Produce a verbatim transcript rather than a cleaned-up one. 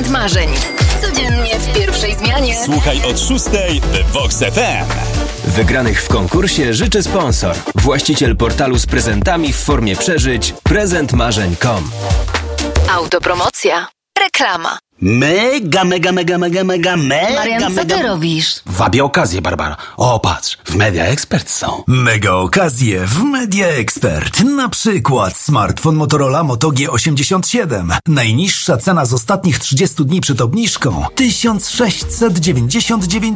Prezent marzeń. Codziennie w pierwszej zmianie. Słuchaj od szóstej w Vox F M. Wygranych w konkursie życzy sponsor. Właściciel portalu z prezentami w formie przeżyć prezent marzeń kropka com. Autopromocja. Reklama. Mega, mega, mega, mega, mega, mega, Marian, co mega... ty robisz? Wabię okazję, Barbara. O, patrz, w Media Expert są. Mega okazje w Media Expert. Na przykład smartfon Motorola Moto G osiemdziesiąt siedem. Najniższa cena z ostatnich trzydziestu dni przed obniżką tysiąc sześćset dziewięćdziesiąt dziewięć